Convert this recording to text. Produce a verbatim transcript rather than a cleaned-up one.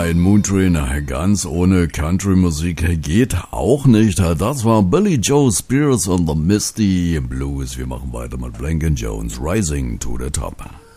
ein Moontrain ganz ohne Country-Musik geht auch nicht. Das war Billy Joe Spears und the Misty Blues. Wir machen weiter mit Blank and Jones, Rising to the Top.